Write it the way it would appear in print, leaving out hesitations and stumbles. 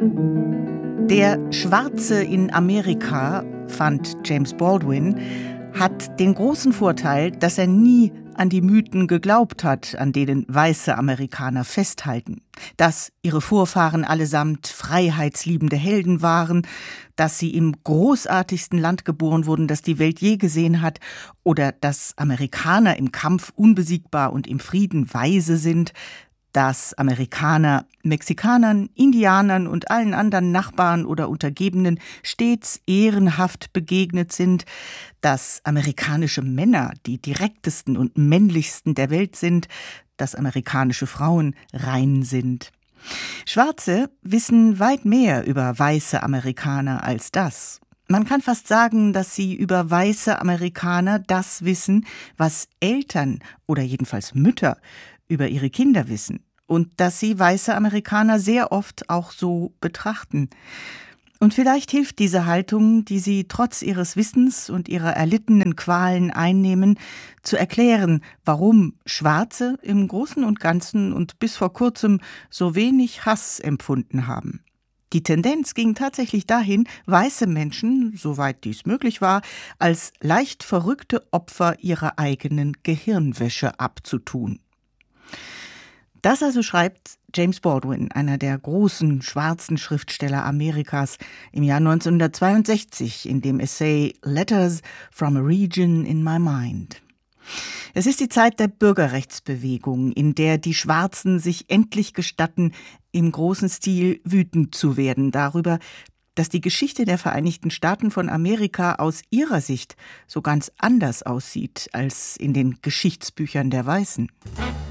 Der Schwarze in Amerika, fand James Baldwin, hat den großen Vorteil, dass er nie an die Mythen geglaubt hat, an denen weiße Amerikaner festhalten. Dass ihre Vorfahren allesamt freiheitsliebende Helden waren, dass sie im großartigsten Land geboren wurden, das die Welt je gesehen hat, oder dass Amerikaner im Kampf unbesiegbar und im Frieden weise sind, dass Amerikaner Mexikanern, Indianern und allen anderen Nachbarn oder Untergebenen stets ehrenhaft begegnet sind, dass amerikanische Männer die direktesten und männlichsten der Welt sind, dass amerikanische Frauen rein sind. Schwarze wissen weit mehr über weiße Amerikaner als das. Man kann fast sagen, dass sie über weiße Amerikaner das wissen, was Eltern oder jedenfalls Mütter über ihre Kinder wissen, und dass sie weiße Amerikaner sehr oft auch so betrachten. Und vielleicht hilft diese Haltung, die sie trotz ihres Wissens und ihrer erlittenen Qualen einnehmen, zu erklären, warum Schwarze im Großen und Ganzen und bis vor kurzem so wenig Hass empfunden haben. Die Tendenz ging tatsächlich dahin, weiße Menschen, soweit dies möglich war, als leicht verrückte Opfer ihrer eigenen Gehirnwäsche abzutun. Das also schreibt James Baldwin, einer der großen schwarzen Schriftsteller Amerikas, im Jahr 1962 in dem Essay Letters from a Region in My Mind. Es ist die Zeit der Bürgerrechtsbewegung, in der die Schwarzen sich endlich gestatten, im großen Stil wütend zu werden darüber, dass die Geschichte der Vereinigten Staaten von Amerika aus ihrer Sicht so ganz anders aussieht als in den Geschichtsbüchern der Weißen.